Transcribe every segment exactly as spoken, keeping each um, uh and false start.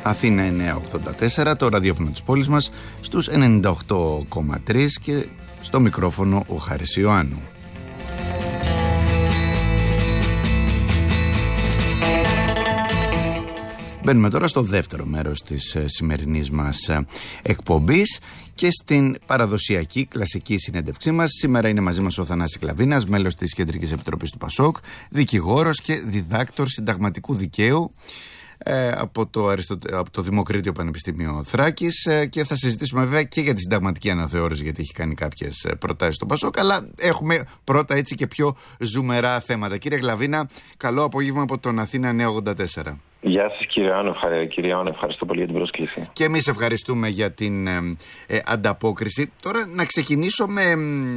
Αθήνα εννιακόσια ογδόντα τέσσερα, το ραδιόφωνο της πόλης μας στους ενενήντα οκτώ κόμμα τρία και στο μικρόφωνο ο Χάρης Ιωάννου. Μπαίνουμε τώρα στο δεύτερο μέρος της ε, σημερινής μας ε, εκπομπής και στην παραδοσιακή κλασική συνέντευξή μας. Σήμερα είναι μαζί μας ο Θανάσης Κλαβίνας, μέλος της Κεντρικής Επιτροπής του ΠΑΣΟΚ, δικηγόρος και διδάκτορ συνταγματικού δικαίου ε, από, το Αριστο... από το Δημοκρίτιο Πανεπιστήμιο Θράκης ε, και θα συζητήσουμε βέβαια και για τη συνταγματική αναθεώρηση, γιατί έχει κάνει κάποιες ε, προτάσεις στο ΠΑΣΟΚ, αλλά έχουμε πρώτα έτσι και πιο ζουμερά θέματα. Κύριε Κλαβίνα, καλό απόγευμα από τον Αθήνα εννιακόσια ογδόντα τέσσερα. Γεια σας κύριε Άννο, κύριε Άννο, ευχαριστώ πολύ για την πρόσκληση. Και εμείς ευχαριστούμε για την ε, ε, ανταπόκριση. Τώρα να ξεκινήσω με,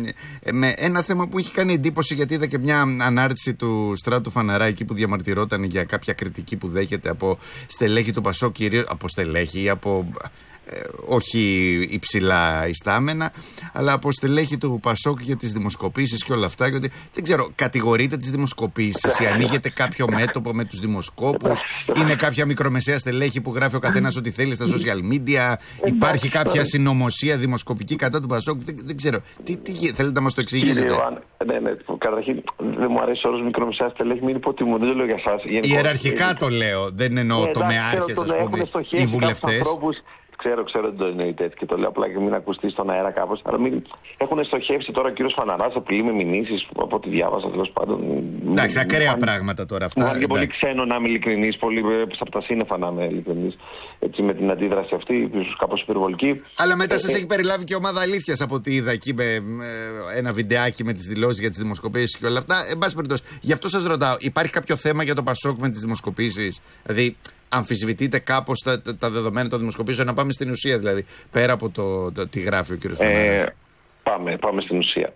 με ένα θέμα που έχει κάνει εντύπωση, γιατί είδα και μια ανάρτηση του Στράτου Φαναράκη που διαμαρτυρόταν για κάποια κριτική που δέχεται από στελέχη του ΠΑΣΟΚ, κυρίως από στελέχη ή από... Ε, όχι υψηλά ιστάμενα, αλλά από στελέχη του ΠΑΣΟΚ για τις δημοσκοπήσεις και όλα αυτά. Γιατί δεν ξέρω, κατηγορείτε τις δημοσκοπήσεις ή ανοίγετε κάποιο μέτωπο με τους δημοσκόπους? Είναι κάποια μικρομεσαία στελέχη που γράφει ο καθένας ό,τι θέλει στα social media? Υπάρχει κάποια συνωμοσία δημοσκοπική κατά του ΠΑΣΟΚ? Δεν, δεν ξέρω. Τι, τι θέλετε να μας το εξηγήσετε? Ναι, ναι. Καταρχήν δεν μου αρέσει ο όρος μικρομεσαία στελέχη, μην υποτιμούν. Δεν το λέω για εσάς. Ιεραρχικά το λέω. Δεν εννοώ ναι, τομεάρχες, ας πούμε, οι βουλευτές. Ξέρω, ξέρω ότι το εννοείται έτσι και το λέω απλά και μην ακουστεί στον αέρα κάπως. Αλλά μην... έχουν στοχεύσει τώρα ο κύριος Φαναράς, απειλεί με μηνύσεις από ό,τι διάβασα τέλος πάντων. Εντάξει, ακραία πράγματα τώρα αυτά. Μου είναι πολύ ξένο να είμαι ειλικρινής, πολύ από τα σύννεφα να είμαι ειλικρινής. Έτσι με την αντίδραση αυτή, ίσως κάπως υπερβολική. Αλλά μετά ε, σας ε... έχει περιλάβει και ομάδα αλήθειας από ό,τι είδα εκεί με ένα βιντεάκι με τις δηλώσεις για τις δημοσκοπήσεις και όλα αυτά. Εν πάση περιπτώσει, γι' αυτό σας ρωτάω, υπάρχει κάποιο θέμα για το ΠΑΣΟΚ με τις δημοσκοπήσεις? Δηλαδή, αμφισβητείτε κάπως τα, τα, τα δεδομένα των δημοσκοπήσεων? Να πάμε στην ουσία δηλαδή, πέρα από το, το τι γράφει ο κ. Φαναράς. Ε, πάμε, πάμε στην ουσία.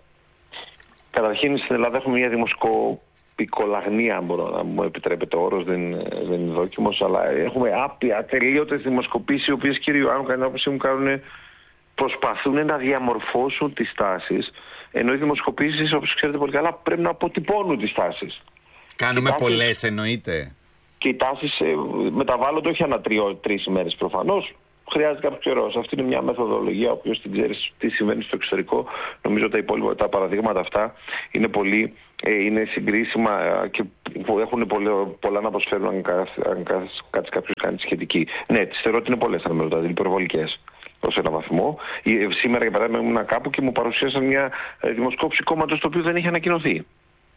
Καταρχήν στην Ελλάδα έχουμε μια δημοσκοπικολαγνία, αν μπορώ να μου επιτρέπετε ο όρος, δεν, δεν είναι δόκιμος, αλλά έχουμε άπεια, ατελείωτες δημοσκοπήσεις, οι οποίες κύριε Ιωάννου, κατά την άποψή μου, κάνουν, προσπαθούν να διαμορφώσουν τις τάσεις, ενώ οι δημοσκοπήσεις, όπως ξέρετε πολύ καλά, πρέπει να αποτυπώνουν τις τάσεις. Κάνουμε τάσεις... πολλές, εννοείται. Και οι τάσεις ε, μεταβάλλονται όχι ανά τρεις ημέρες προφανώς. Χρειάζεται κάποιο καιρό. Αυτή είναι μια μεθοδολογία, όποιος την ξέρει τι συμβαίνει στο εξωτερικό. Νομίζω τα υπόλοιπα τα παραδείγματα αυτά είναι πολύ ε, είναι συγκρίσιμα και έχουν πολλά, πολλά να προσφέρουν αν, αν κάτσει κάποιο κάνει σχετική. Ναι, τις θεωρώ ότι είναι πολλές, αν με ρωτάτε, υπερβολικές ως ένα βαθμό. Ε, σήμερα, για παράδειγμα, ήμουν κάπου και μου παρουσίασαν μια ε, δημοσκόπηση κόμματος το οποίο δεν είχε ανακοινωθεί.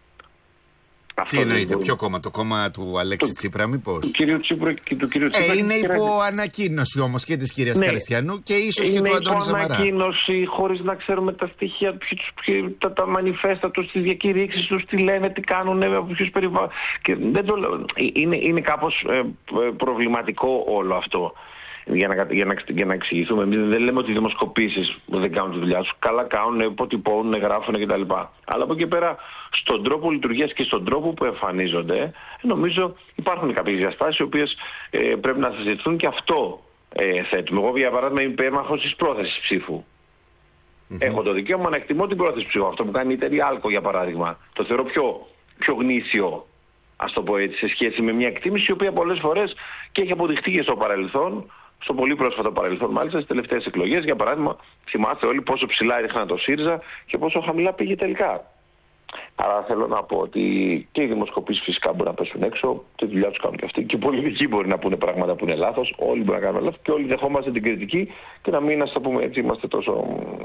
Τι εννοείται, ποιο κόμμα, το κόμμα του Αλέξη το, Τσίπρα, μήπως? Του κύριου Τσίπρα και του κύριου Τσίπρα. Ε, είναι υπό ανακοίνωση όμως και της κυρίας ναι. Χαριστιανού και ίσως και του Αντώνη Σαμαρά. Είναι υπό ανακοίνωση, χωρίς να ξέρουμε τα στοιχεία, ποιοι, τα, τα μανιφέστα τους, τις διακηρύξεις τους, τι λένε, τι κάνουν, από ποιους περιβάλλον. Και δεν το λέω. Είναι, είναι κάπως ε, προβληματικό όλο αυτό. Για να, για, να, για να εξηγηθούμε, εμείς δεν λέμε ότι οι δημοσκοπήσεις δεν κάνουν τη δουλειά τους. Καλά κάνουν, υποτυπώνουν, γράφουν κτλ. Αλλά από εκεί πέρα, στον τρόπο λειτουργίας και στον τρόπο που εμφανίζονται, νομίζω υπάρχουν κάποιες διαστάσεις οι οποίες ε, πρέπει να συζητηθούν και αυτό ε, θέτουμε. Εγώ, για παράδειγμα, είμαι υπέρμαχος της πρόθεσης ψήφου. Mm-hmm. Έχω το δικαίωμα να εκτιμώ την πρόθεση ψήφου. Αυτό που κάνει η εταιρεία Άλκο, για παράδειγμα, το θεωρώ πιο, πιο γνήσιο, ας το πω έτσι, σε σχέση με μια εκτίμηση η οποία πολλές φορές και έχει αποδειχτεί και στο παρελθόν. Στο πολύ πρόσφατο παρελθόν, μάλιστα, στις τελευταίες εκλογές, για παράδειγμα, θυμάστε όλοι πόσο ψηλά έριχναν το ΣΥΡΙΖΑ και πόσο χαμηλά πήγε τελικά. Άρα θέλω να πω ότι και οι δημοσκοπήσεις φυσικά μπορούν να πέσουν έξω, τη δουλειά τους κάνουν και αυτοί. Και οι πολιτικοί μπορεί να πούνε πράγματα που είναι λάθος, όλοι μπορούν να κάνουν λάθος και όλοι δεχόμαστε την κριτική και να μην, ας το πούμε έτσι, είμαστε τόσο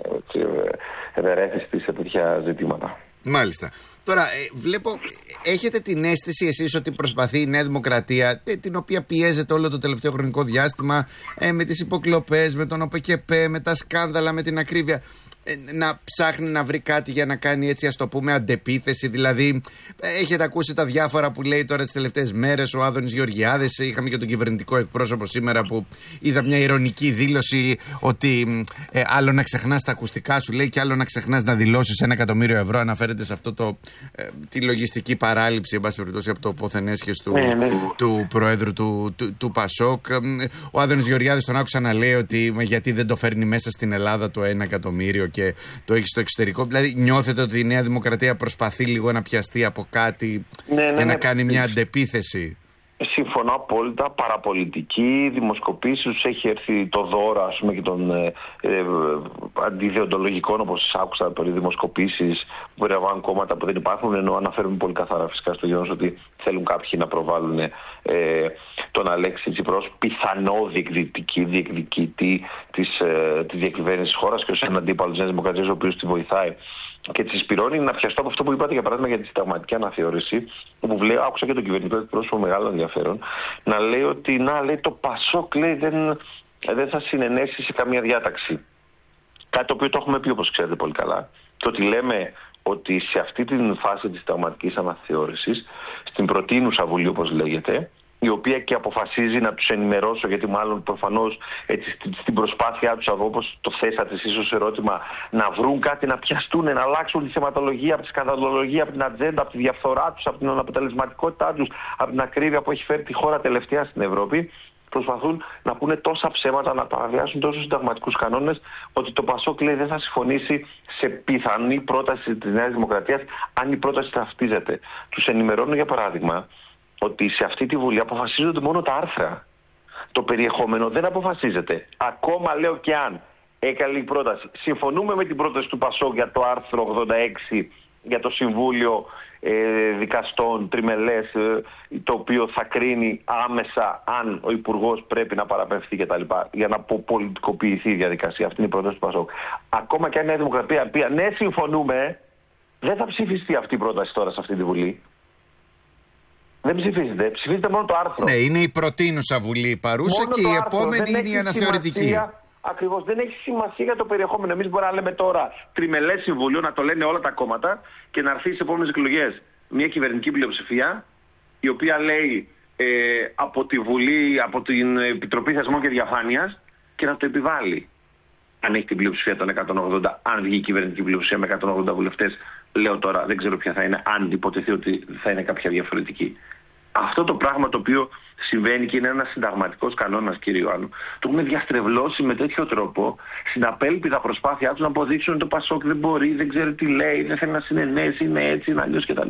ευερέθιστοι σε τέτοια ζητήματα. Μάλιστα. Τώρα, ε, βλέπω, έχετε την αίσθηση εσείς ότι προσπαθεί η Νέα Δημοκρατία, ε, την οποία πιέζεται όλο το τελευταίο χρονικό διάστημα, ε, με τις υποκλοπές, με τον ΟΠΕΚΕΠΕ, με τα σκάνδαλα, με την ακρίβεια, ε, να ψάχνει να βρει κάτι για να κάνει έτσι, ας το πούμε, αντεπίθεση? Δηλαδή, ε, έχετε ακούσει τα διάφορα που λέει τώρα τις τελευταίες μέρες ο Άδωνης Γεωργιάδης. Είχαμε και τον κυβερνητικό εκπρόσωπο σήμερα που είδα μια ειρωνική δήλωση ότι ε, άλλο να ξεχνάς τα ακουστικά σου, λέει, και άλλο να ξεχνάς να δηλώσεις ένα εκατομμύριο ευρώ. Αναφέρεται σε αυτό το, ε, τη λογιστική παράληψη, εν πάση περιπτώσει, από το πόθεν έσχες του, ναι, ναι. του Προέδρου του, του, του ΠΑΣΟΚ. Ο Άδωνης Γεωργιάδης τον άκουσα να λέει ότι γιατί δεν το φέρνει μέσα στην Ελλάδα το ένα εκατομμύριο και το έχει στο εξωτερικό. Δηλαδή, νιώθετε ότι η Νέα Δημοκρατία προσπαθεί λίγο να πιαστεί από κάτι ναι, ναι, και ναι, να ναι, κάνει ναι. μια αντεπίθεση? Συμφωνώ απόλυτα. Παραπολιτική, δημοσκοπήσεις, τους έχει έρθει το δώρο, ας πούμε, και των ε, ε, αντιδιοντολογικών, όπως άκουσα, περί δημοσκοπήσεις που μπορεί να βάλουν κόμματα που δεν υπάρχουν, ενώ αναφέρουμε πολύ καθαρά φυσικά στο γεγονός ότι θέλουν κάποιοι να προβάλλουν ε, τον Αλέξη Τσίπρα πιθανό διεκδικητή, διεκδικητή της, ε, της διακυβέρνησης της χώρας και ως έναν αντίπαλο της Νέας Δημοκρατίας, ο οποίος τη βοηθάει και τη συσπηρώνει. Να πιαστώ από αυτό που είπατε, για παράδειγμα, για τη συνταγματική αναθεώρηση, όπου λέει, άκουσα και τον κυβερνητικό εκπρόσωπο μεγάλο ενδιαφέρον, να λέει ότι να, λέει, το Πασόκ, λέει, δεν, δεν θα συνενέσει σε καμία διάταξη. Κάτι το οποίο το έχουμε πει, όπως ξέρετε πολύ καλά. Και ότι λέμε ότι σε αυτή τη φάση της συνταγματικής αναθεώρησης, στην προτείνουσα Βουλή, όπως λέγεται, η οποία και αποφασίζει να τους ενημερώσω, γιατί μάλλον προφανώς έτσι, στην προσπάθειά τους, όπως το θέσατε εσείς ως ερώτημα, να βρουν κάτι, να πιαστούν, να αλλάξουν τη θεματολογία, από τη σκανδαλολογία, από την ατζέντα, από τη διαφθορά τους, από την αναποτελεσματικότητά τους, από την ακρίβεια που έχει φέρει τη χώρα τελευταία στην Ευρώπη, προσπαθούν να πούνε τόσα ψέματα, να παραβιάσουν τόσους συνταγματικούς κανόνες, ότι το Πασόκ, λέει, δεν θα συμφωνήσει σε πιθανή πρόταση της Νέας Δημοκρατίας, αν η πρόταση ταυτίζεται. Τους ενημερώνω, για παράδειγμα, ότι σε αυτή τη Βουλή αποφασίζονται μόνο τα άρθρα. Το περιεχόμενο δεν αποφασίζεται. Ακόμα, λέω, και αν έκανε η πρόταση. Συμφωνούμε με την πρόταση του Πασόκ για το άρθρο ογδόντα έξι, για το Συμβούλιο ε, Δικαστών τριμελές, ε, το οποίο θα κρίνει άμεσα αν ο Υπουργός πρέπει να παραπευθεί κτλ. Για να πολιτικοποιηθεί η διαδικασία. Αυτή είναι η πρόταση του Πασόκ. Ακόμα και αν η Νέα Δημοκρατία πει ναι, συμφωνούμε, δεν θα ψηφιστεί αυτή η πρόταση τώρα σε αυτή τη Βουλή. Δεν ψηφίζεται. Ψηφίζεται μόνο το άρθρο. Ναι, είναι η προτείνουσα Βουλή παρούσα μόνο και η άρθρο. Επόμενη δεν είναι η αναθεωρητική. Ακριβώς. Δεν έχει σημασία για το περιεχόμενο. Εμείς μπορούμε να λέμε τώρα τριμελές συμβουλίο, να το λένε όλα τα κόμματα και να έρθει στις επόμενες εκλογές μια κυβερνητική πλειοψηφία, η οποία λέει ε, από τη Βουλή, από την Επιτροπή Θεσμών και Διαφάνειας, και να το επιβάλλει. Αν έχει την πλειοψηφία των εκατόν ογδόντα, αν βγει η κυβερνητική πλειοψηφία με εκατόν ογδόντα βουλευτές, λέω τώρα, δεν ξέρω ποια θα είναι, αν υποτεθεί ότι θα είναι κάποια διαφορετική. Αυτό το πράγμα το οποίο συμβαίνει και είναι ένας συνταγματικός κανόνας, κύριε Ιωάννου, το έχουν διαστρεβλώσει με τέτοιο τρόπο, στην απέλπιδα προσπάθειά τους να αποδείξουν ότι το Πασόκ δεν μπορεί, δεν ξέρει τι λέει, δεν θέλει να συνενέσει, είναι έτσι, είναι αλλιώς κτλ.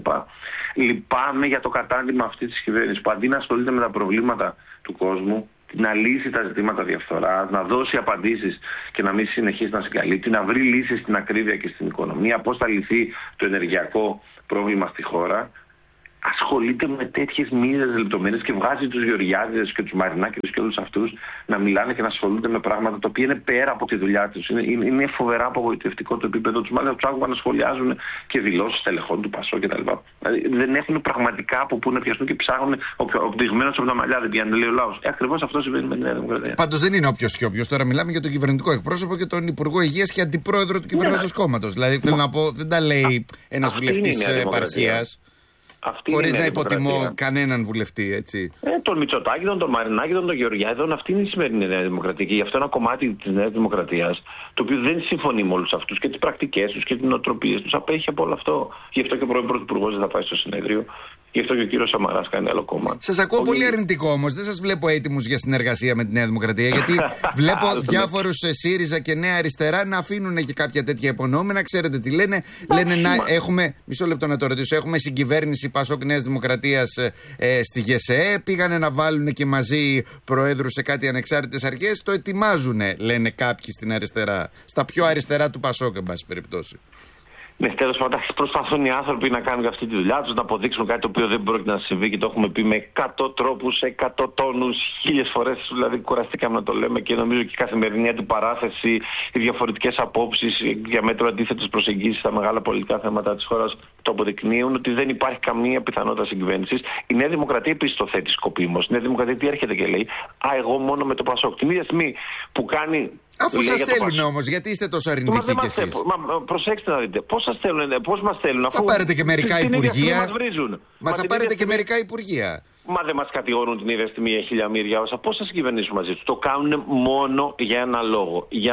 Λυπάμαι για το κατάντημα αυτής της κυβέρνησης που αντί να ασχολείται με τα προβλήματα του κόσμου, να λύσει τα ζητήματα διαφθοράς, να δώσει απαντήσεις και να μην συνεχίσει να συγκαλύπτει, να βρει λύσεις στην ακρίβεια και στην οικονομία, πώς θα λυθεί το ενεργειακό πρόβλημα στη χώρα, ασχολείται με τέτοιες μοίρες λεπτομέρειες και βγάζει τους Γεωργιάδες και τους Μαρινάκηδες και όλους αυτούς να μιλάνε και να ασχολούνται με πράγματα τα οποία είναι πέρα από τη δουλειά τους. Είναι, είναι, είναι φοβερά απογοητευτικό το επίπεδο τους. Μάλιστα τους άκουγα να σχολιάζουν και δηλώσεις τελεχών του Πασό κτλ. Δηλαδή δεν έχουν πραγματικά από πού να πιαστούν και ψάχνουν οπτυγμένος από τα μαλλιά. Δεν πιάνει, λέει ο λαός. Ε, ακριβώς αυτό συμβαίνει με την Νέα Δημοκρατία. Πάντως δεν είναι όποιος και όποιος. Τώρα μιλάμε για τον κυβερνητικό εκπρόσωπο και τον Υπουργό Υγείας και αντιπρόεδρο του κυβερνητικού κόμματος. Δηλαδή θέλω να πω, δεν τα λέει ένας βουλευτής επαρχίας. Χωρίς να υποτιμώ κανέναν βουλευτή, έτσι. Ε, τον Μητσοτάκηδον, τον Μαρινάκηδον, τον Γεωργιάδον, αυτή είναι η σημερινή Νέα Δημοκρατία. Και γι' αυτό ένα κομμάτι της Νέας Δημοκρατίας, το οποίο δεν συμφωνεί με όλους αυτούς και τις πρακτικές τους και τις νοοτροπίες τους, απέχει από όλο αυτό. Γι' αυτό και ο πρώην Πρωθυπουργός δεν θα πάει στο συνέδριο. Γι' αυτό και ο κύριος Σαμαράς κάνει άλλο κόμμα. Σας ακούω ο... πολύ αρνητικό όμως. Δεν σας βλέπω έτοιμους για συνεργασία με τη Νέα Δημοκρατία. Γιατί βλέπω διάφορους ΣΥΡΙΖΑ και Νέα Αριστερά να αφήνουν και κάποια τέτοια υπονόμενα. Ξέρετε τι λένε. Λένε να έχουμε. Μισό λεπτό να το ρωτήσω. Έχουμε συγκυβέρνηση Πασόκ Νέας Δημοκρατίας ε, στη ΓΕΣΕΕ. Πήγανε να βάλουν και μαζί προέδρους σε κάτι ανεξάρτητες αρχές. Το ετοιμάζουν, λένε κάποιοι στην αριστερά. Στα πιο αριστερά του Πασόκ, εν πάση περιπτώσει. Ναι, τέλος πάντων, προσπαθούν οι άνθρωποι να κάνουν αυτή τη δουλειά τους, να αποδείξουν κάτι το οποίο δεν πρόκειται να συμβεί και το έχουμε πει με εκατό τρόπους, εκατό τόνους, χίλιες φορές. Δηλαδή, κουραστήκαμε να το λέμε και νομίζω και η καθημερινή αντιπαράθεση, οι διαφορετικές απόψεις, οι διαμέτρου αντίθετες προσεγγίσεις στα μεγάλα πολιτικά θέματα της χώρας το αποδεικνύουν ότι δεν υπάρχει καμία πιθανότητα συγκυβέρνησης. Η Νέα Δημοκρατία επίσης το θέτει σκοπίμως. Η Νέα Δημοκρατία τι έρχεται και λέει, α, εγώ μόνο με το Πασόκ. Την ίδια στιγμή που κάνει. Αφού σας στέλνουν όμως, γιατί είστε τόσο αρνητικοί κι εσείς. Μα προσέξτε να δείτε, πώς σας στέλνουν, πώς μας στέλνουν. Θα πάρετε και μερικά υπουργεία. Μας βρίζουν. Μα, Μα θα πάρετε και μερικά υπουργεία. Μα δεν μας κατηγορούν την ίδια στιγμή χιλιαμύρια όσα. Πώς θα συγκυβερνήσουν μαζί τους. Το κάνουν μόνο για ένα λόγο. Για να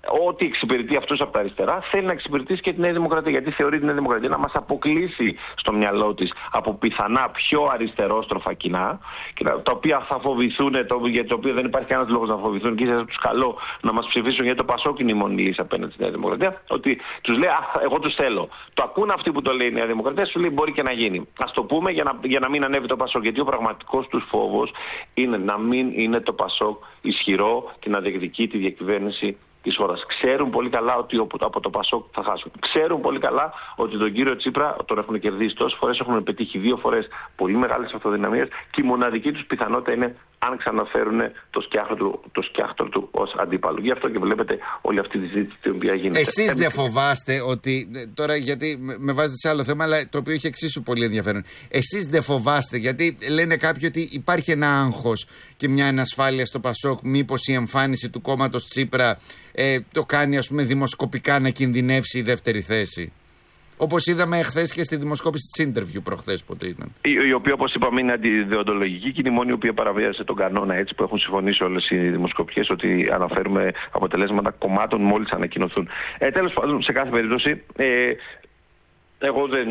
ό,τι εξυπηρετεί αυτούς από τα αριστερά, θέλει να εξυπηρετήσει και τη Νέα Δημοκρατία. Γιατί θεωρεί τη Νέα Δημοκρατία να μας αποκλείσει στο μυαλό της από πιθανά πιο αριστερόστροφα κοινά, τα οποία θα φοβηθούν, για τα οποία δεν υπάρχει κανένας λόγος να φοβηθούν, και ίσως τους καλώ να μας ψηφίσουν, γιατί το Πασόκ είναι η μόνη λύση απέναντι στη Νέα Δημοκρατία. Ότι τους λέει, α, εγώ τους θέλω. Το ακούν αυτοί που το λέει η Νέα Δημοκρατία, σου λέει μπορεί και να γίνει. Ας το πούμε για να, για να μην ανέβει το Πασόκ. Γιατί ο πραγματικός τους φόβος είναι να μην είναι το Πασόκ ισχυρό και να διεκδικεί τη διακυβέρνηση της χώρας. Ξέρουν πολύ καλά ότι από το Πασόκ θα χάσουν. Ξέρουν πολύ καλά ότι τον κύριο Τσίπρα τον έχουν κερδίσει τόσες φορές, έχουν πετύχει δύο φορές πολύ μεγάλες αυτοδυναμίες και η μοναδική τους πιθανότητα είναι αν ξαναφέρουν το σκιάχτρο του, το σκιάχτρο του ως αντίπαλο. Γι' αυτό και βλέπετε όλη αυτή τη συζήτηση την οποία γίνεται. Εσείς δεν φοβάστε ότι. Τώρα, γιατί με βάζετε σε άλλο θέμα, αλλά το οποίο έχει εξίσου πολύ ενδιαφέρον. Εσείς δεν φοβάστε, γιατί λένε κάποιοι ότι υπάρχει ένα άγχος και μια ανασφάλεια στο Πασόκ, μήπως η εμφάνιση του κόμματος Τσίπρα ε, το κάνει, ας πούμε, δημοσκοπικά να κινδυνεύσει η δεύτερη θέση. Όπως είδαμε εχθές και στη δημοσκόπηση της Interview προχθές, πότε ήταν. Η, η οποία, όπως είπαμε, είναι αντιδεοντολογική και είναι η μόνη η οποία παραβίασε τον κανόνα, έτσι, που έχουν συμφωνήσει όλες οι δημοσκοπικές, ότι αναφέρουμε αποτελέσματα κομμάτων μόλις ανακοινωθούν. Ε, τέλος πάντων, σε κάθε περίπτωση. Ε, Εγώ δεν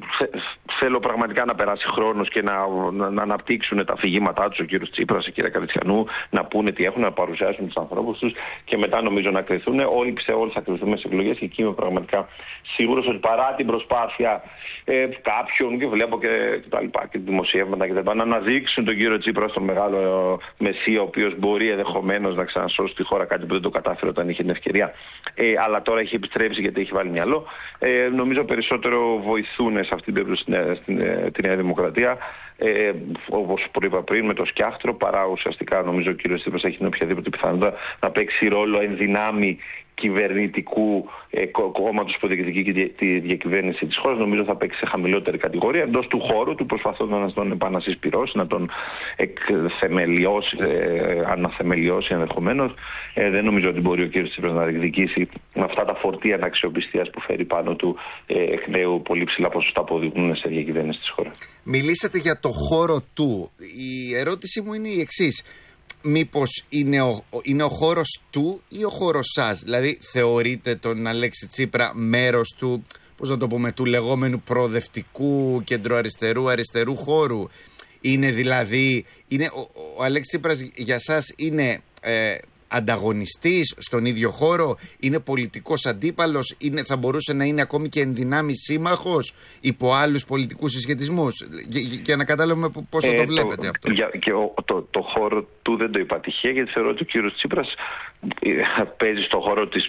θέλω πραγματικά να περάσει χρόνος και να, να, να αναπτύξουν τα αφηγήματά τους ο κύριος Τσίπρας, η κυρία Καριστιανού, να πούνε τι έχουν, να παρουσιάσουν τους ανθρώπους τους και μετά νομίζω να κρυθούν. Όλοι πιστεύω όλοι θα κρυθούμε σε εκλογές και εκεί είμαι πραγματικά σίγουρος ότι παρά την προσπάθεια ε, κάποιων, και βλέπω και, και τα λοιπά, και δημοσιεύματα και τα λοιπά, να αναδείξουν τον κύριο Τσίπρα στον μεγάλο μεσία, ο οποίος μπορεί ενδεχομένως να ξανασώσει τη χώρα, κάτι που δεν το κατάφερε όταν είχε την ευκαιρία. Ε, αλλά τώρα έχει επιστρέψει γιατί έχει βάλει μυαλό. Ε, νομίζω περισσότερο βοηθούν σε αυτήν την περίπτωση τη Νέα Δημοκρατία, ε, όπως προείπα πριν, με το σκιάχτρο, παρά ουσιαστικά νομίζω ο κύριος Τσίπρας έχει την οποιαδήποτε πιθανότητα να παίξει ρόλο εν δυνάμει κυβερνητικού ε, κόμματος που διεκδικεί τη διακυβέρνηση της χώρας. Νομίζω θα παίξει σε χαμηλότερη κατηγορία εντός του χώρου του, προσπαθώντας να τον επανασυσπυρώσει, να τον εκθεμελιώσει, ε, αναθεμελιώσει ενδεχομένως. Ε, δεν νομίζω ότι μπορεί ο κ. Τσίπρας να διεκδικήσει με αυτά τα φορτία αναξιοπιστίας που φέρει πάνω του ε, εκ νέου πολύ ψηλά ποσοστά που οδηγούν σε διακυβέρνηση της χώρας. Μιλήσατε για το χώρο του. Η ερώτηση μου είναι η εξής. Μήπως είναι ο, είναι ο χώρος του ή ο χώρος σας? Δηλαδή θεωρείτε τον Αλέξη Τσίπρα μέρος του, πώς να το πούμε, του λεγόμενου προοδευτικού κεντροαριστερού αριστερού χώρου? Είναι δηλαδή, είναι, ο, ο Αλέξης Τσίπρας για σας είναι ε, ανταγωνιστής στον ίδιο χώρο, είναι πολιτικός αντίπαλος, είναι, θα μπορούσε να είναι ακόμη και ενδυνάμει σύμμαχος υπό άλλους πολιτικούς συσχετισμούς? Για, για να καταλάβουμε πόσο ε, το βλέπετε το, αυτό. Για, και ο, το, το χώρο του δεν το είπα τυχαία, γιατί θεωρώ ότι ο κύριος Τσίπρας παίζει στο χώρο της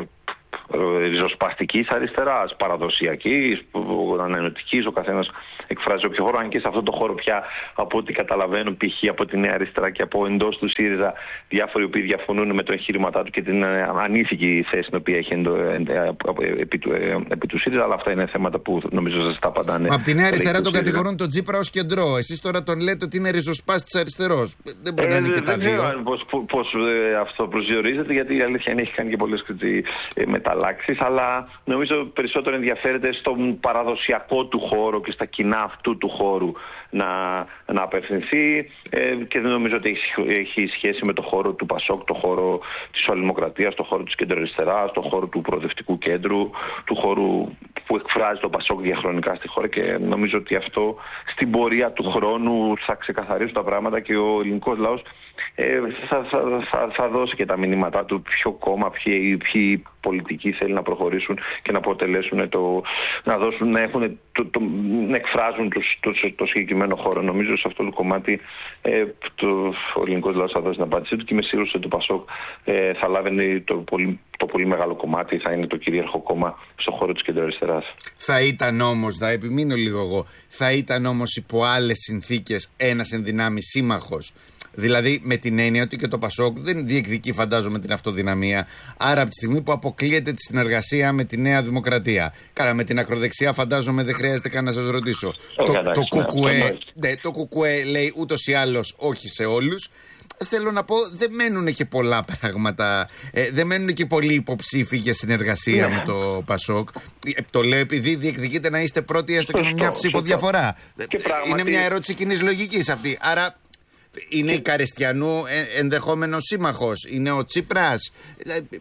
ριζοσπαστικής αριστεράς, παραδοσιακής, ανανεωτικής, ο καθένας εκφράζει όποιο χώρο, αν και σε αυτό το χώρο πια, από ό,τι καταλαβαίνω, π.χ. από τη Νέα Αριστερά και από εντός του ΣΥΡΙΖΑ, διάφοροι οποίοι διαφωνούν με το εγχείρηματά του και την ανήθικη θέση την οποία έχει εντο, επί, του, επί του ΣΥΡΙΖΑ, αλλά αυτά είναι θέματα που νομίζω σας τα απαντάνε. Από τη Νέα Αριστερά τον κατηγορούν τον Τσίπρα ως κεντρό. Εσείς τώρα τον λέτε ότι είναι ριζοσπάστης αριστερός. Δεν μπορεί ε, να είναι και τα δύο. Δεν ξέρω πώς αυτό προσδιορίζεται, γιατί η αλήθεια είναι έχει κάνει και πολλές μεταλλάξεις, αλλά νομίζω περισσότερο ενδιαφέρεται στον παραδοσιακό του χώρο και στα κοινά αυτού του χώρου να, να απευθυνθεί ε, και δεν νομίζω ότι έχει, έχει σχέση με το χώρο του Πασόκ, το χώρο της Σοσιαλδημοκρατίας, το χώρο της κεντροαριστεράς, το χώρο του προοδευτικού κέντρου, του χώρου που εκφράζει το Πασόκ διαχρονικά στη χώρα, και νομίζω ότι αυτό στην πορεία του χρόνου θα ξεκαθαρίσουν τα πράγματα και ο ελληνικός λαός ε, θα, θα, θα, θα δώσει και τα μηνύματά του ποιο κόμμα, ποιοι, ποιοι πολιτικοί θέλει να προχωρήσουν και να αποτελέσουν το, να δώσουν, να έχουν, το, το, να εκφράζουν το, το, το, το συγκεκριμένο χώρο. Νομίζω σε αυτό το κομμάτι ε, το, ο ελληνικός λαός θα δώσει την απάντησή του και είμαι σίγουρος ότι το Πασόκ ε, θα λάβει το πολύ, το πολύ μεγάλο κομμάτι, θα είναι το κυρίαρχο κόμμα στον χώρο της κεντροαριστεράς. Θα ήταν όμως, θα επιμείνω λίγο εγώ, θα ήταν όμως υπό άλλες συνθήκες ένας ενδυνάμει σύμμαχος. Δηλαδή με την έννοια ότι και το Πασόκ δεν διεκδικεί, φαντάζομαι, την αυτοδυναμία. Άρα από τη στιγμή που αποκλείεται τη συνεργασία με τη Νέα Δημοκρατία, καλά, με την ακροδεξιά φαντάζομαι δεν χρειάζεται καν να σας ρωτήσω. Ε, το, το, κουκουέ, ναι, το κουκουέ λέει ούτως ή άλλως όχι σε όλους. Θέλω να πω, δεν μένουν και πολλά πράγματα. Ε, δεν μένουν και πολλοί υποψήφοι για συνεργασία yeah. με το Πασόκ. Ε, το λέω επειδή διεκδικείτε να είστε πρώτοι έστω και με μια ψήφο διαφορά. Πράγματι... Είναι μια ερώτηση κοινής λογικής αυτή. Άρα είναι η Καριστιανού ενδεχόμενος σύμμαχος, είναι ο Τσίπρας.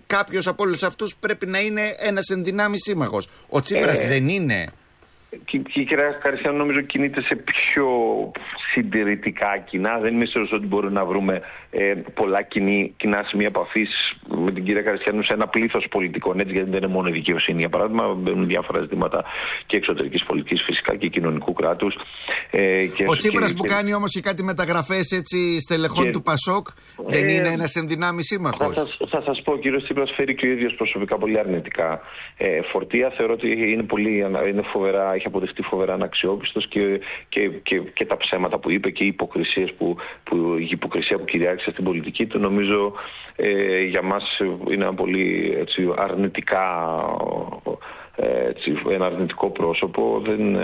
κάποιος από όλους αυτούς πρέπει να είναι ένας ενδυνάμει σύμμαχος. Ο Τσίπρας ε... δεν είναι. Και η κυρία Καριστιανού νομίζω κινείται σε πιο συντηρητικά κοινά. Δεν είμαι σίγουρος ότι μπορούμε να βρούμε ε, πολλά κοινή, κοινά σημεία επαφής με την κυρία Καριστιανού σε ένα πλήθος πολιτικών, έτσι, γιατί δεν είναι μόνο η δικαιοσύνη. Για παράδειγμα, μπαίνουν διάφορα ζητήματα και εξωτερικής πολιτικής φυσικά και κοινωνικού κράτους. Ε, και ο Τσίπρας και, που και... κάνει όμως και κάτι μεταγραφές έτσι στελεχών και... του Πασόκ, ε, δεν είναι ένας ενδυνάμει σύμμαχος. Θα, θα, θα σας πω, ο κύριος Τσίπρας φέρει και ο ίδιος προσωπικά πολύ αρνητικά ε, φορτία. Θεωρώ ότι είναι, πολύ, είναι φοβερά, έχει αποδειχτεί φοβερά αναξιόπιστος και, και, και, και τα ψέματα που είπε και οι υποκρισίες που, που, η υποκρισία που κυριάρχησε στην πολιτική του, νομίζω ε, για μας είναι ένα πολύ έτσι, αρνητικά έτσι, ένα αρνητικό πρόσωπο. Δεν,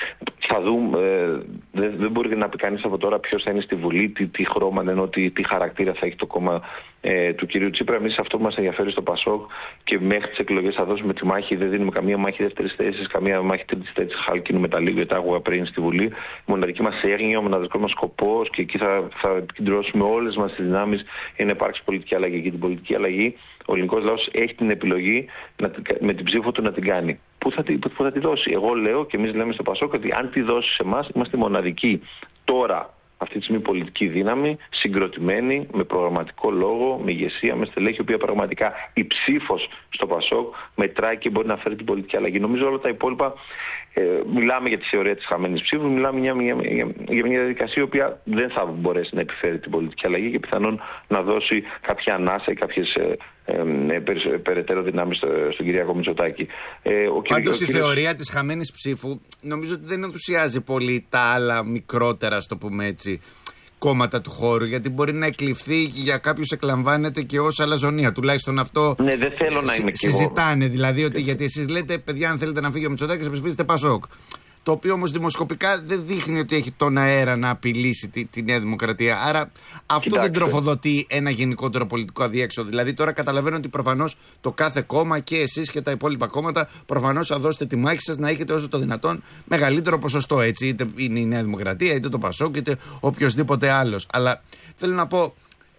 θα δούμε, δεν, δεν μπορεί να πει κανείς από τώρα ποιος θα είναι στη Βουλή, τι, τι χρώμα, ενώ τι, τι χαρακτήρα θα έχει το κόμμα ε, του κυρίου Τσίπρα. Εμείς αυτό που μας ενδιαφέρει στο Πασόκ και μέχρι τις εκλογές θα δώσουμε τη μάχη. Δεν δίνουμε καμία μάχη δεύτερης θέσης, καμία μάχη τρίτης θέσης. Χάλκινουμε τα λίγα, τα άγουα πριν στη Βουλή. Η μοναδική μας έγνοια, ο μοναδικός μας σκοπός, και εκεί θα, θα επικεντρώσουμε όλες μας τις δυνάμεις για να υπάρξει πολιτική αλλαγή. Και την πολιτική αλλαγή ο ελληνικός λαός έχει την επιλογή να, με την ψήφο του να την κάνει. Πού θα, που θα τη δώσει? Εγώ λέω και εμείς λέμε στο Πασόκ ότι αν τη δώσει σε εμάς, είμαστε μοναδικοί τώρα αυτή τη στιγμή πολιτική δύναμη, συγκροτημένη, με προγραμματικό λόγο, με ηγεσία, με στελέχη, η οποία πραγματικά η ψήφος στο Πασόκ μετράει και μπορεί να φέρει την πολιτική αλλαγή. Νομίζω όλα τα υπόλοιπα, ε, μιλάμε για τη θεωρία της χαμένης ψήφου, μιλάμε για μια, μια, μια, για μια διαδικασία η οποία δεν θα μπορέσει να επιφέρει την πολιτική αλλαγή και πιθανόν να δώσει κάποια ανάσα ή κάποιες ε, ε, ε, περι, περαιτέρω δυνάμεις στο, στον Κυριάκο Μητσοτάκη. Ε, Πάντως η κύριος... θεωρία της χαμένης ψήφου νομίζω ότι δεν ενθουσιάζει πολύ τα άλλα μικρότερα, στο πούμε έτσι, κόμματα του χώρου, γιατί μπορεί να εκλειφθεί για κάποιους εκλαμβάνεται και ως αλαζονία. Τουλάχιστον αυτό ναι, δεν θέλω να είμαι συζητάνε. Δηλαδή ότι γιατί εσείς λέτε, παιδιά, αν θέλετε να φύγει ο Μητσοτάκης, ψηφίζετε Πασόκ. Το οποίο όμως δημοσκοπικά δεν δείχνει ότι έχει τον αέρα να απειλήσει τη, τη Νέα Δημοκρατία. Άρα αυτό Κοιτάξτε. δεν τροφοδοτεί ένα γενικότερο πολιτικό αδιέξοδο. Δηλαδή τώρα καταλαβαίνω ότι προφανώς το κάθε κόμμα και εσείς και τα υπόλοιπα κόμματα προφανώς θα δώσετε τη μάχη σας να έχετε όσο το δυνατόν μεγαλύτερο ποσοστό. Έτσι, είτε είναι η Νέα Δημοκρατία, είτε το Πασόκ, είτε οποιοδήποτε άλλος. Αλλά θέλω να πω,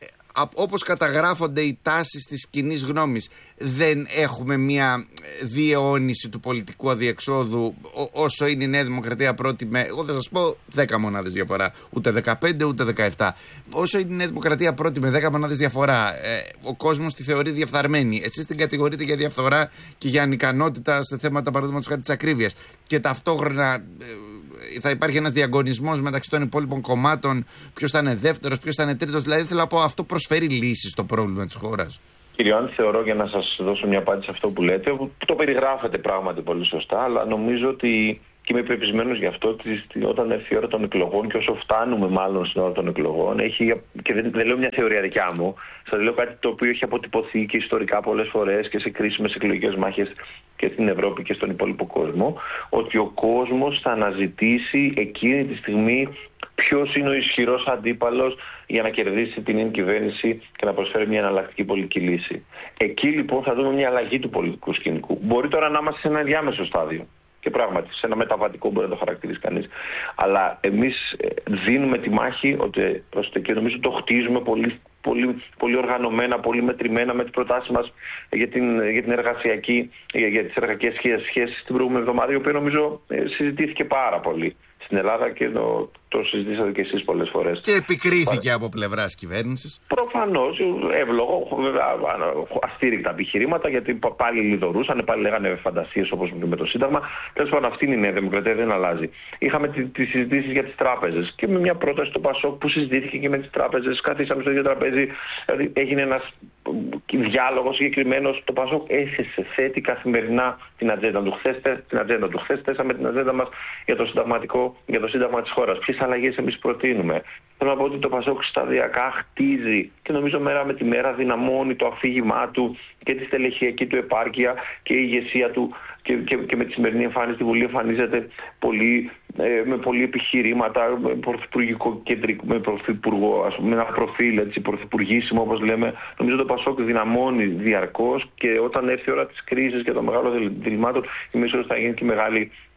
όπως καταγράφονται οι τάσεις της κοινής γνώμης, δεν έχουμε μια διαιώνιση του πολιτικού αδιεξόδου όσο είναι η Νέα Δημοκρατία πρώτη με, εγώ θα σας πω, δέκα μονάδες διαφορά, ούτε δεκαπέντε ούτε δεκαεπτά. Όσο είναι η Νέα Δημοκρατία πρώτη με δέκα μονάδες διαφορά, ο κόσμος τη θεωρεί διαφθαρμένη. Εσείς την κατηγορείτε για διαφθορά και για ανικανότητα σε θέματα, παραδείγματος χάρη, της ακρίβειας. Και ταυτόχρονα θα υπάρχει ένας διαγωνισμός μεταξύ των υπόλοιπων κομμάτων, ποιος θα είναι δεύτερος, ποιος θα είναι τρίτος. Δηλαδή θέλω να πω, αυτό προσφέρει λύσεις στο πρόβλημα της χώρας. Κύριε Ιωάννη, θεωρώ, για να σας δώσω μια απάντηση σε αυτό που λέτε, που το περιγράφετε πράγματι πολύ σωστά, αλλά νομίζω ότι, και είμαι πεπισμένος γι' αυτό, ότι όταν έρθει η ώρα των εκλογών και όσο φτάνουμε μάλλον στην ώρα των εκλογών, έχει, και δεν, δεν λέω μια θεωρία δικιά μου, σας λέω κάτι το οποίο έχει αποτυπωθεί και ιστορικά πολλές φορές και σε κρίσιμες εκλογικές μάχες και στην Ευρώπη και στον υπόλοιπο κόσμο, ότι ο κόσμος θα αναζητήσει εκείνη τη στιγμή ποιος είναι ο ισχυρός αντίπαλος για να κερδίσει την κυβέρνηση και να προσφέρει μια εναλλακτική πολιτική λύση. Εκεί λοιπόν θα δούμε μια αλλαγή του πολιτικού σκηνικού. Μπορεί τώρα να είμαστε σε ένα διάμεσο στάδιο. Και πράγματι, σε ένα μεταβατικό μπορεί να το χαρακτηρίσει κανείς. Αλλά εμείς δίνουμε τη μάχη, ότι και νομίζω το χτίζουμε πολύ, πολύ, πολύ οργανωμένα, πολύ μετρημένα με τις προτάσεις μας για, την, για, την εργασιακή, για, για τις εργασιακές σχέσεις την προηγούμενη εβδομάδα, η οποία νομίζω συζητήθηκε πάρα πολύ στην Ελλάδα και το, το συζητήσατε και εσείς πολλές φορές. Και επικρίθηκε από πλευράς κυβέρνησης. Προφανώς, εύλογο, βέβαια αστήρικτα επιχειρήματα, γιατί πάλι λιδωρούσαν, πάλι λέγανε φαντασίες όπως με το Σύνταγμα. Τέλος πάντων, αυτή είναι η Νέα Δημοκρατία, δεν αλλάζει. Είχαμε τις συζητήσεις για τις τράπεζες και με μια πρόταση στο Πασόκ που συζητήθηκε και με τις τράπεζες. Καθίσαμε στο ίδιο τραπέζι, δηλαδή έγινε ένας διάλογος συγκεκριμένος. Το Πασόκ έθεσε, θέτει καθημερινά την ατζέντα του. Χθες, την ατζέντα του. Χθες θέσαμε την ατζέντα μας για το συνταγματικό, για το Σύνταγμα της χώρας. Ποιες αλλαγές εμείς προτείνουμε. Θέλω να πω ότι το Πασόκ σταδιακά χτίζει και νομίζω μέρα με τη μέρα δυναμώνει το αφήγημά του και τη στελεχειακή του επάρκεια και η ηγεσία του και, και, και με τη σημερινή εμφάνιση στη Βουλή εμφανίζεται πολύ, ε, με πολλή επιχειρήματα, με πρωθυπουργικό κεντρικό, με πρωθυπουργό, ας πούμε, με ένα προφίλ έτσι, πρωθυπουργήσιμο όπως λέμε. Νομίζω το Πασόκ δυναμώνει διαρκώς και όταν έρθει η ώρα της κρίσης και των μεγάλων διλημάτων, είμαι σίγουρος θα γίνει και μεγάλη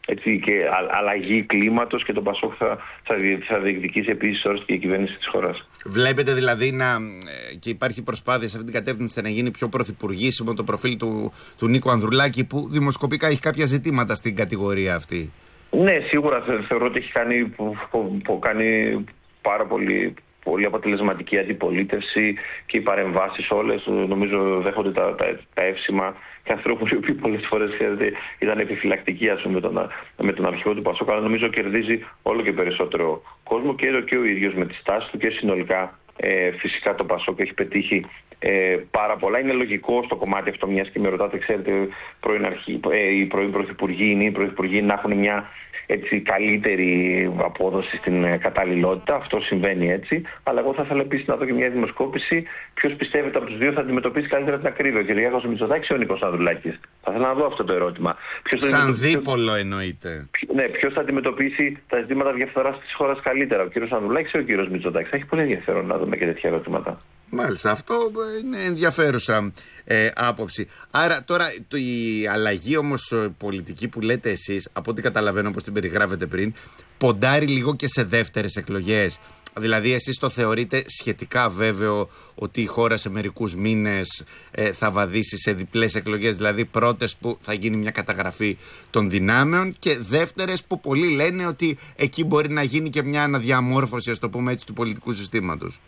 έτσι, και α, αλλαγή κλίματος και το Πασόκ θα, θα, θα διεκδικήσει επίσης όρις και η κυβέρνηση της χώρας. Βλέπετε δηλαδή να, και υπάρχει προσπάθεια σε αυτή την κατεύθυνση να γίνει πιο πρωθυπουργήσιμο το προφίλ του, του Νίκου Ανδρουλάκη, που δημοσκοπικά έχει κάποια ζητήματα στην κατηγορία αυτή? Ναι, σίγουρα θε, θεωρώ ότι έχει κάνει, που, που, που κάνει πάρα πολύ, πολύ αποτελεσματική αντιπολίτευση και οι παρεμβάσεις όλες νομίζω δέχονται τα, τα, τα εύσημα και ανθρώπου οι οποίοι πολλές φορές ήταν επιφυλακτικοί, ας πούμε, με τον, με τον αρχηγό του Πασόκ, αλλά νομίζω κερδίζει όλο και περισσότερο κόσμο και, και ο ίδιος με τη στάση του και συνολικά. Ε, φυσικά το Πασόκ έχει πετύχει ε, πάρα πολλά. Είναι λογικό στο κομμάτι αυτό, μιας και με ρωτάτε, ξέρετε, πρώην αρχή, ε, οι πρώην πρωθυπουργοί είναι οι πρωθυπουργοί να έχουν μια έτσι, καλύτερη απόδοση στην ε, καταλληλότητα. Αυτό συμβαίνει έτσι. Αλλά εγώ θα ήθελα επίσης να δω και μια δημοσκόπηση. Ποιος πιστεύετε από τους δύο θα αντιμετωπίσει καλύτερα την ακρίβεια, ο Κυριάκος Μητσοτάκης ή ο Νίκος Ανδρουλάκης? Θα ήθελα να δω αυτό το ερώτημα. Ποιος Σαν δίπολο εννοείται. Ποιο, ναι, ποιος θα αντιμετωπίσει τα ζητήματα διαφθοράς της χώρας καλύτερα, ο κύριος Ανδρουλάκης ή ο κύριος Μητσοτάκης? Θα έχει πολύ ενδιαφέρον να δούμε και τέτοια ερωτήματα. Μάλιστα, αυτό είναι ενδιαφέρουσα ε, άποψη. Άρα τώρα το, η αλλαγή όμως πολιτική που λέτε εσείς, από ό,τι καταλαβαίνω όπως την περιγράφετε πριν, ποντάρει λίγο και σε δεύτερες εκλογές. Δηλαδή εσείς το θεωρείτε σχετικά βέβαιο ότι η χώρα σε μερικούς μήνες ε, θα βαδίσει σε διπλές εκλογές, δηλαδή πρώτες που θα γίνει μια καταγραφή των δυνάμεων και δεύτερες που πολλοί λένε ότι εκεί μπορεί να γίνει και μια αναδιαμόρφωση, ας το πούμε έτσι, του πολιτικού συστήματος?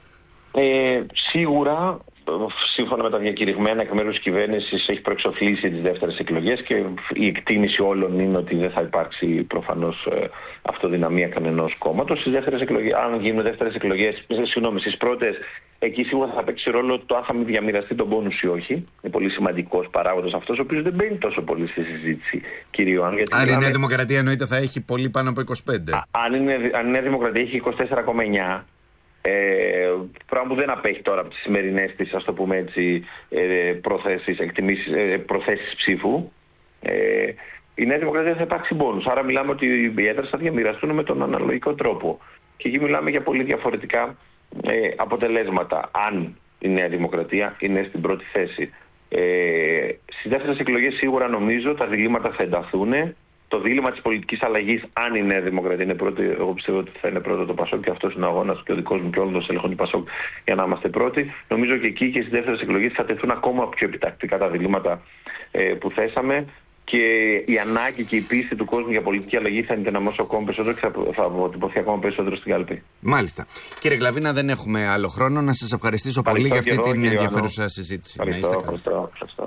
Ε, σίγουρα, σύμφωνα με τα διακηρυγμένα εκ μέρους της κυβέρνησης, έχει προεξοφλήσει τις δεύτερες εκλογές και η εκτίμηση όλων είναι ότι δεν θα υπάρξει προφανώς ε, αυτοδυναμία κανενός κόμματος. Στις δεύτερες εκλογές, αν γίνουν δεύτερες εκλογές, συγγνώμη, στις πρώτες, εκεί σίγουρα θα παίξει ρόλο το αν θα μην διαμοιραστεί τον πόνους ή όχι. Είναι πολύ σημαντικός παράγοντας αυτός, ο οποίος δεν μπαίνει τόσο πολύ στη συζήτηση, κύριε Ιωάννη. Αν η Νέα Δημοκρατία εννοείται θα έχει πολύ πάνω από είκοσι πέντε. Α, αν, είναι, αν η Νέα Δημοκρατία έχει είκοσι τέσσερα κόμμα εννιά. Ε, πράγμα που δεν απέχει τώρα από τις σημερινές της, ας το πούμε έτσι, ε, προθέσεις, εκτιμήσεις, ε, προθέσεις ψήφου, ε, η Νέα Δημοκρατία θα υπάρξει μπόνους. Άρα μιλάμε ότι οι έδρες θα διαμοιραστούν με τον αναλογικό τρόπο. Και εκεί μιλάμε για πολύ διαφορετικά ε, αποτελέσματα. Αν η Νέα Δημοκρατία είναι στην πρώτη θέση. Ε, στις δεύτερες εκλογές σίγουρα νομίζω τα διλήμματα θα ενταθούν. Το δίλημμα της πολιτικής αλλαγής, αν η Νέα Δημοκρατία είναι πρώτη, εγώ πιστεύω ότι θα είναι πρώτο το Πασόκ και αυτός είναι ο αγώνας και ο δικός μου και όλων των στελεχών του Πασόκ για να είμαστε πρώτοι. Νομίζω και εκεί και στις δεύτερες εκλογές θα τεθούν ακόμα πιο επιτακτικά τα διλήμματα ε, που θέσαμε και η ανάγκη και η πίστη του κόσμου για πολιτική αλλαγή θα ενδυναμώσει ακόμα περισσότερο και θα, θα αποτυπωθεί ακόμα περισσότερο στην κάλπη. Μάλιστα. Κύριε Γλαβίνα, δεν έχουμε άλλο χρόνο. Να σας ευχαριστήσω πολύ για αυτή την ενδιαφέρουσα συζήτηση. Ευχαριστώ.